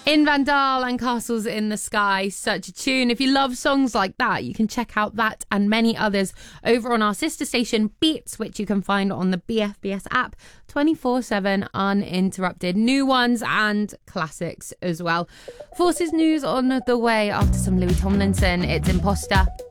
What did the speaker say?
In Vandal and Castles in the Sky, such a tune. If you love songs like that, you can check out that and many others over on our sister station Beats, which you can find on the BFBS app 24/7 uninterrupted. New ones and classics as well. Forces news on the way after some Louis Tomlinson. It's Imposter.